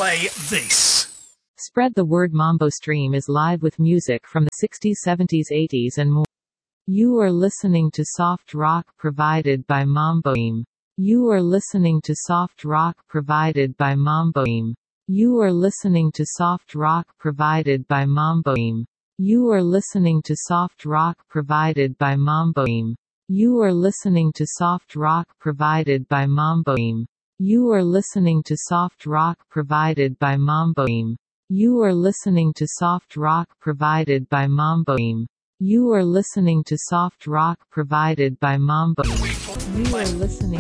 play this. Spread the word. Mambo Stream is live with music from the 60s, 70s, 80s and more. You are listening to soft rock provided by Mambo Stream. You are listening to soft rock provided by Mambo Stream. You are listening to soft rock provided by Mambo Stream. You are listening to soft rock provided by Mambo Stream. You are listening to soft rock provided by Mambo Stream. You are listening to soft rock provided by Mambo Stream. You are listening to soft rock provided by Mambo Stream. You are listening to soft rock provided by Mambo Stream. You are listening